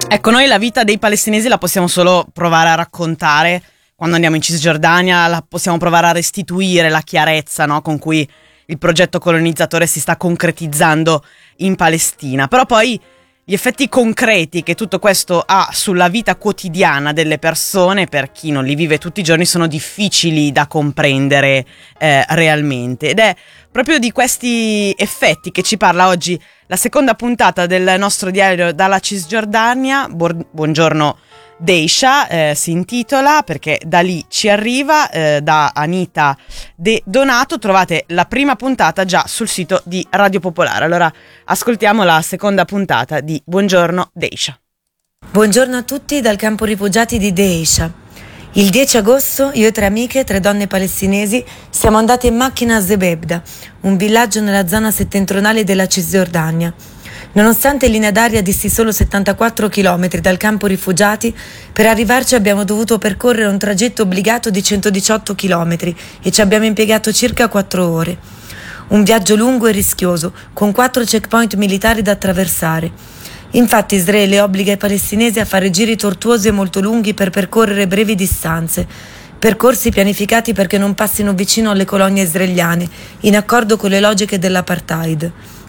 Ecco, noi la vita dei palestinesi la possiamo solo provare a raccontare quando andiamo in Cisgiordania, la possiamo provare a restituire la chiarezza, no, con cui il progetto colonizzatore si sta concretizzando in Palestina. Però poi gli effetti concreti che tutto questo ha sulla vita quotidiana delle persone, per chi non li vive tutti i giorni, sono difficili da comprendere realmente. Ed è proprio di questi effetti che ci parla oggi la seconda puntata del nostro diario dalla Cisgiordania. Buongiorno Deisha, si intitola, perché da lì ci arriva, da Anita De Donato. Trovate la prima puntata già sul sito di Radio Popolare. Allora ascoltiamo la seconda puntata di Buongiorno Deisha. Buongiorno a tutti dal campo rifugiati di Deisha. Il 10 agosto io e 3 amiche, 3 donne palestinesi, siamo andate in macchina a Zebebda, un villaggio nella zona settentrionale della Cisgiordania. Nonostante in linea d'aria dissi solo 74 km dal campo rifugiati, per arrivarci abbiamo dovuto percorrere un tragitto obbligato di 118 km e ci abbiamo impiegato circa 4 ore. Un viaggio lungo e rischioso, con 4 checkpoint militari da attraversare. Infatti Israele obbliga i palestinesi a fare giri tortuosi e molto lunghi per percorrere brevi distanze. Percorsi pianificati perché non passino vicino alle colonie israeliane, in accordo con le logiche dell'apartheid.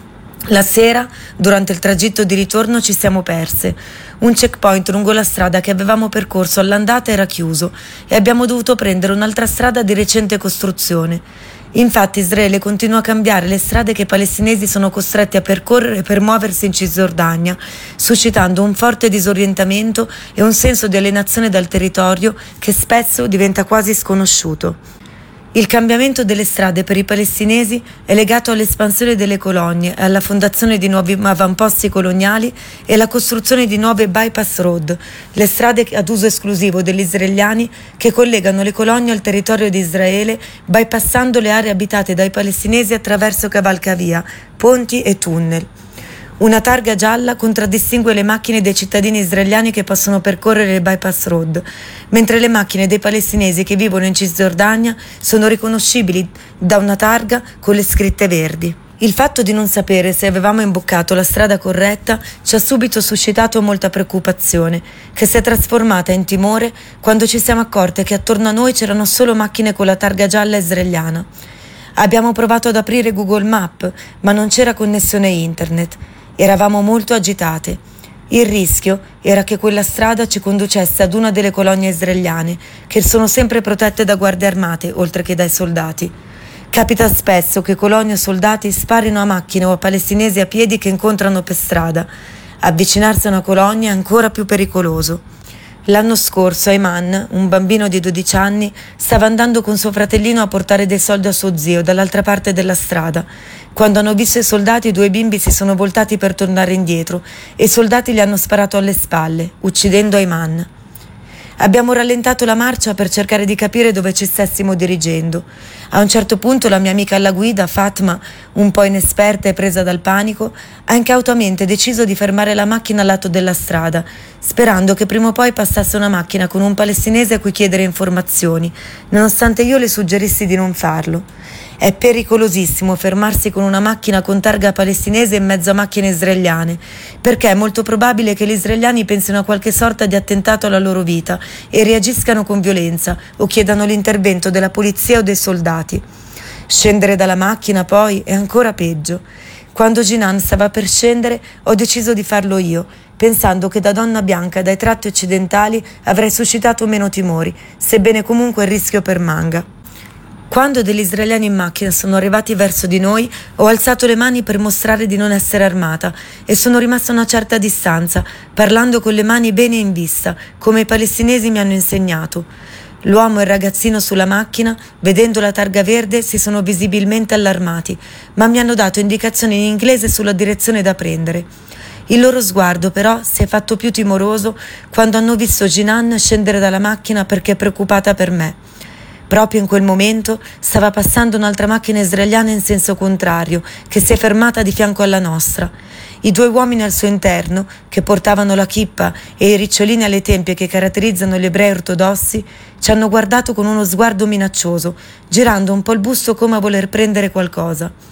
La sera, durante il tragitto di ritorno, ci siamo perse. Un checkpoint lungo la strada che avevamo percorso all'andata era chiuso e abbiamo dovuto prendere un'altra strada di recente costruzione. Infatti Israele continua a cambiare le strade che i palestinesi sono costretti a percorrere per muoversi in Cisgiordania, suscitando un forte disorientamento e un senso di alienazione dal territorio che spesso diventa quasi sconosciuto. Il cambiamento delle strade per i palestinesi è legato all'espansione delle colonie, alla fondazione di nuovi avamposti coloniali e alla costruzione di nuove bypass road, le strade ad uso esclusivo degli israeliani che collegano le colonie al territorio di Israele, bypassando le aree abitate dai palestinesi attraverso cavalcavia, ponti e tunnel. Una targa gialla contraddistingue le macchine dei cittadini israeliani che possono percorrere le bypass road, mentre le macchine dei palestinesi che vivono in Cisgiordania sono riconoscibili da una targa con le scritte verdi. Il fatto di non sapere se avevamo imboccato la strada corretta ci ha subito suscitato molta preoccupazione, che si è trasformata in timore quando ci siamo accorte che attorno a noi c'erano solo macchine con la targa gialla israeliana. Abbiamo provato ad aprire Google Maps, ma non c'era connessione internet. Eravamo molto agitate. Il rischio era che quella strada ci conducesse ad una delle colonie israeliane, che sono sempre protette da guardie armate, oltre che dai soldati. Capita spesso che colonie o soldati sparino a macchine o a palestinesi a piedi che incontrano per strada. Avvicinarsi a una colonia è ancora più pericoloso. L'anno scorso Ayman, un bambino di 12 anni, stava andando con suo fratellino a portare dei soldi a suo zio dall'altra parte della strada. Quando hanno visto i soldati, i 2 bimbi si sono voltati per tornare indietro e i soldati gli hanno sparato alle spalle, uccidendo Ayman. Abbiamo rallentato la marcia per cercare di capire dove ci stessimo dirigendo. A un certo punto la mia amica alla guida, Fatma, un po' inesperta e presa dal panico, ha incautamente deciso di fermare la macchina al lato della strada, sperando che prima o poi passasse una macchina con un palestinese a cui chiedere informazioni, nonostante io le suggerissi di non farlo. È pericolosissimo fermarsi con una macchina con targa palestinese in mezzo a macchine israeliane, perché è molto probabile che gli israeliani pensino a qualche sorta di attentato alla loro vita e reagiscano con violenza o chiedano l'intervento della polizia o dei soldati. Scendere dalla macchina poi è ancora peggio. Quando Jinan stava per scendere ho deciso di farlo io, pensando che da donna bianca dai tratti occidentali avrei suscitato meno timori, sebbene comunque il rischio permanga. Quando degli israeliani in macchina sono arrivati verso di noi, ho alzato le mani per mostrare di non essere armata e sono rimasta a una certa distanza, parlando con le mani bene in vista, come i palestinesi mi hanno insegnato. L'uomo e il ragazzino sulla macchina, vedendo la targa verde, si sono visibilmente allarmati, ma mi hanno dato indicazioni in inglese sulla direzione da prendere. Il loro sguardo, però, si è fatto più timoroso quando hanno visto Jinan scendere dalla macchina perché è preoccupata per me. Proprio in quel momento stava passando un'altra macchina israeliana in senso contrario, che si è fermata di fianco alla nostra. I 2 uomini al suo interno, che portavano la kippa e i ricciolini alle tempie che caratterizzano gli ebrei ortodossi, ci hanno guardato con uno sguardo minaccioso, girando un po' il busto come a voler prendere qualcosa.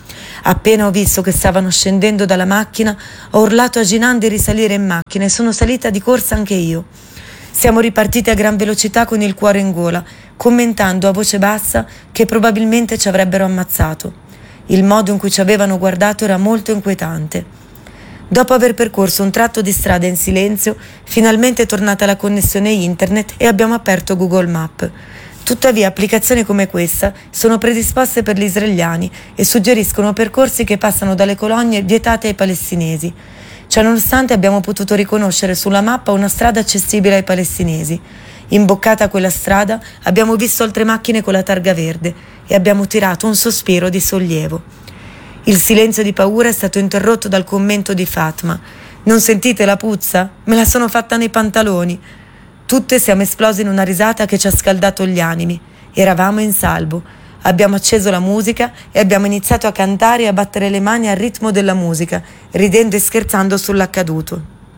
Appena ho visto che stavano scendendo dalla macchina, ho urlato a Jinan di risalire in macchina e sono salita di corsa anche io. Siamo ripartiti a gran velocità con il cuore in gola, commentando a voce bassa che probabilmente ci avrebbero ammazzato. Il modo in cui ci avevano guardato era molto inquietante. Dopo aver percorso un tratto di strada in silenzio, finalmente è tornata la connessione internet e abbiamo aperto Google Maps. Tuttavia, applicazioni come questa sono predisposte per gli israeliani e suggeriscono percorsi che passano dalle colonie vietate ai palestinesi. Ciononostante abbiamo potuto riconoscere sulla mappa una strada accessibile ai palestinesi. Imboccata quella strada abbiamo visto altre macchine con la targa verde e abbiamo tirato un sospiro di sollievo. Il silenzio di paura è stato interrotto dal commento di Fatma. «Non sentite la puzza? Me la sono fatta nei pantaloni!» Tutte siamo esplose in una risata che ci ha scaldato gli animi. Eravamo in salvo. Abbiamo acceso la musica e abbiamo iniziato a cantare e a battere le mani al ritmo della musica, ridendo e scherzando sull'accaduto.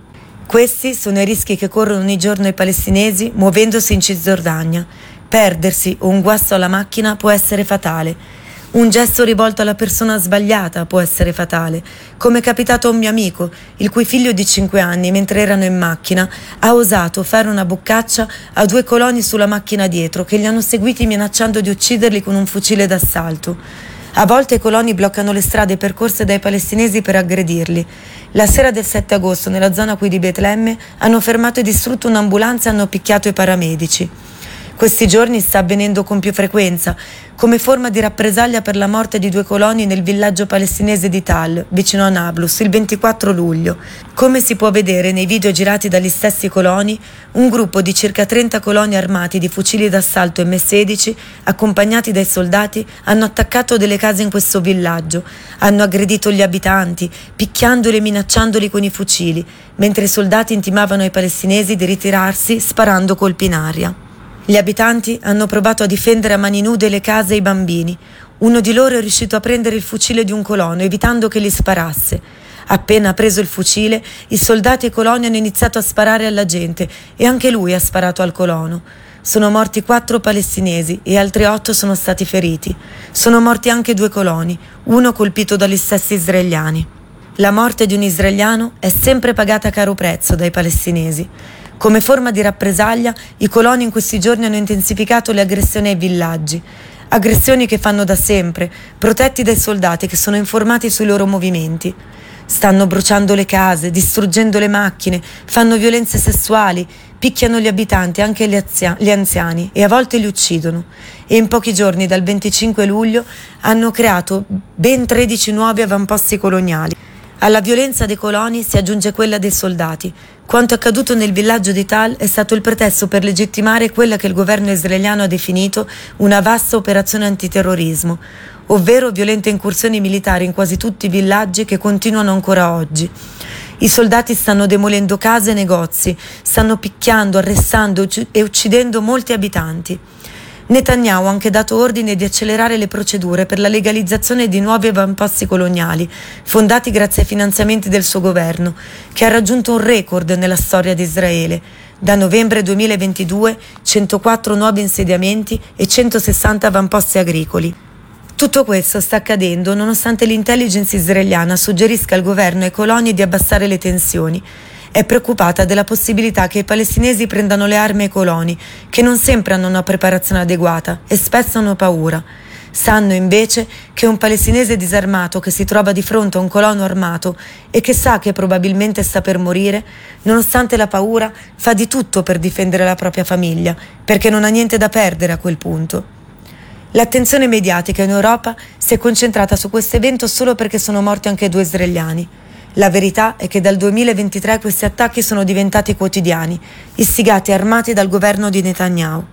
Questi sono i rischi che corrono ogni giorno i palestinesi muovendosi in Cisgiordania. Perdersi o un guasto alla macchina può essere fatale. Un gesto rivolto alla persona sbagliata può essere fatale, come è capitato a un mio amico, il cui figlio di 5 anni, mentre erano in macchina, ha osato fare una boccaccia a 2 coloni sulla macchina dietro, che li hanno seguiti minacciando di ucciderli con un fucile d'assalto. A volte i coloni bloccano le strade percorse dai palestinesi per aggredirli. La sera del 7 agosto, nella zona qui di Betlemme, hanno fermato e distrutto un'ambulanza e hanno picchiato i paramedici. Questi giorni sta avvenendo con più frequenza, come forma di rappresaglia per la morte di 2 coloni nel villaggio palestinese di Tal, vicino a Nablus, il 24 luglio. Come si può vedere nei video girati dagli stessi coloni, un gruppo di circa 30 coloni armati di fucili d'assalto M16, accompagnati dai soldati, hanno attaccato delle case in questo villaggio, hanno aggredito gli abitanti, picchiandoli e minacciandoli con i fucili, mentre i soldati intimavano ai palestinesi di ritirarsi sparando colpi in aria. Gli abitanti hanno provato a difendere a mani nude le case e i bambini. Uno di loro è riuscito a prendere il fucile di un colono, evitando che gli sparasse. Appena ha preso il fucile, i soldati e i coloni hanno iniziato a sparare alla gente e anche lui ha sparato al colono. Sono morti 4 palestinesi e altri 8 sono stati feriti. Sono morti anche 2 coloni, uno colpito dagli stessi israeliani. La morte di un israeliano è sempre pagata a caro prezzo dai palestinesi. Come forma di rappresaglia, i coloni in questi giorni hanno intensificato le aggressioni ai villaggi. Aggressioni che fanno da sempre, protetti dai soldati che sono informati sui loro movimenti. Stanno bruciando le case, distruggendo le macchine, fanno violenze sessuali, picchiano gli abitanti, anche gli anziani, e a volte li uccidono. E in pochi giorni, dal 25 luglio, hanno creato ben 13 nuovi avamposti coloniali. Alla violenza dei coloni si aggiunge quella dei soldati. Quanto accaduto nel villaggio di Tal è stato il pretesto per legittimare quella che il governo israeliano ha definito una vasta operazione antiterrorismo, ovvero violente incursioni militari in quasi tutti i villaggi che continuano ancora oggi. I soldati stanno demolendo case e negozi, stanno picchiando, arrestando e uccidendo molti abitanti. Netanyahu ha anche dato ordine di accelerare le procedure per la legalizzazione di nuovi avamposti coloniali, fondati grazie ai finanziamenti del suo governo, che ha raggiunto un record nella storia di Israele. Da novembre 2022, 104 nuovi insediamenti e 160 avamposti agricoli. Tutto questo sta accadendo nonostante l'intelligence israeliana suggerisca al governo e ai coloni di abbassare le tensioni. È preoccupata della possibilità che i palestinesi prendano le armi ai coloni, che non sempre hanno una preparazione adeguata e spesso hanno paura. Sanno invece che un palestinese disarmato che si trova di fronte a un colono armato e che sa che probabilmente sta per morire, nonostante la paura, fa di tutto per difendere la propria famiglia, perché non ha niente da perdere a quel punto. L'attenzione mediatica in Europa si è concentrata su questo evento solo perché sono morti anche 2 israeliani. La verità è che dal 2023 questi attacchi sono diventati quotidiani, istigati e armati dal governo di Netanyahu.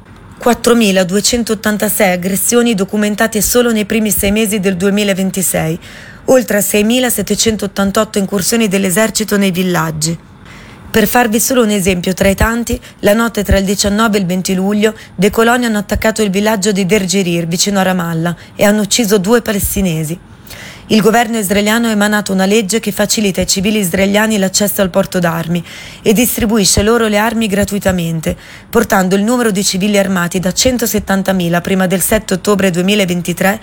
4.286 aggressioni documentate solo nei primi 6 mesi del 2026, oltre a 6.788 incursioni dell'esercito nei villaggi. Per farvi solo un esempio tra i tanti, la notte tra il 19 e il 20 luglio dei coloni hanno attaccato il villaggio di Der Jerir, vicino a Ramallah, e hanno ucciso 2 palestinesi. Il governo israeliano ha emanato una legge che facilita ai civili israeliani l'accesso al porto d'armi e distribuisce loro le armi gratuitamente, portando il numero di civili armati da 170.000 prima del 7 ottobre 2023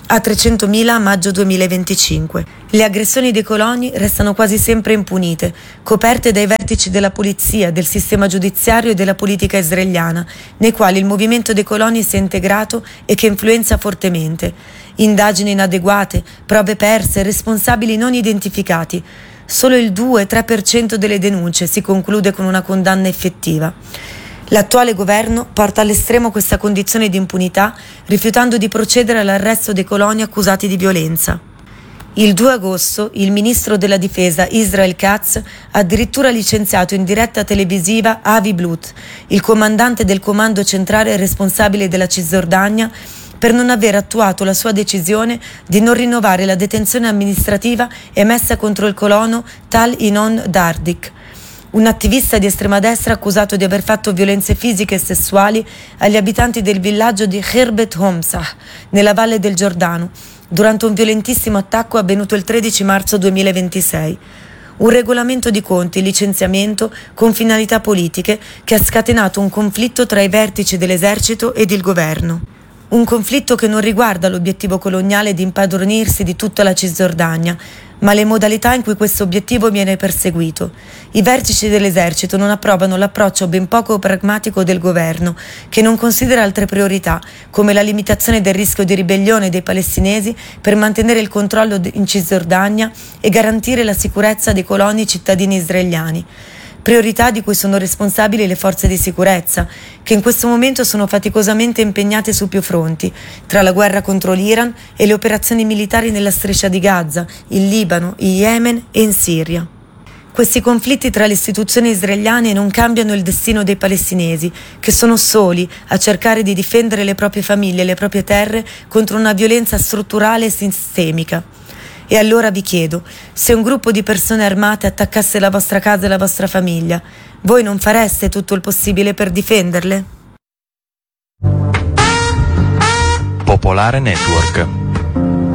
a 300.000 a maggio 2025. Le aggressioni dei coloni restano quasi sempre impunite, coperte dai vertici della polizia, del sistema giudiziario e della politica israeliana, nei quali il movimento dei coloni si è integrato e che influenza fortemente. Indagini inadeguate, prove perse, responsabili non identificati. Solo il 2-3% delle denunce si conclude con una condanna effettiva. L'attuale governo porta all'estremo questa condizione di impunità, rifiutando di procedere all'arresto dei coloni accusati di violenza. Il 2 agosto il ministro della difesa Israel Katz ha addirittura licenziato in diretta televisiva Avi Blut, il comandante del comando centrale responsabile della Cisgiordania, per non aver attuato la sua decisione di non rinnovare la detenzione amministrativa emessa contro il colono Tal Inon Dardik, un attivista di estrema destra accusato di aver fatto violenze fisiche e sessuali agli abitanti del villaggio di Khirbet Homsah, nella valle del Giordano, durante un violentissimo attacco avvenuto il 13 marzo 2026. Un regolamento di conti, licenziamento con finalità politiche che ha scatenato un conflitto tra i vertici dell'esercito ed il governo. Un conflitto che non riguarda l'obiettivo coloniale di impadronirsi di tutta la Cisgiordania, ma le modalità in cui questo obiettivo viene perseguito. I vertici dell'esercito non approvano l'approccio ben poco pragmatico del governo, che non considera altre priorità, come la limitazione del rischio di ribellione dei palestinesi per mantenere il controllo in Cisgiordania e garantire la sicurezza dei coloni cittadini israeliani. Priorità di cui sono responsabili le forze di sicurezza, che in questo momento sono faticosamente impegnate su più fronti, tra la guerra contro l'Iran e le operazioni militari nella striscia di Gaza, in Libano, in Yemen e in Siria. Questi conflitti tra le istituzioni israeliane non cambiano il destino dei palestinesi, che sono soli a cercare di difendere le proprie famiglie e le proprie terre contro una violenza strutturale e sistemica. E allora vi chiedo, se un gruppo di persone armate attaccasse la vostra casa e la vostra famiglia, voi non fareste tutto il possibile per difenderle? Popolare Network.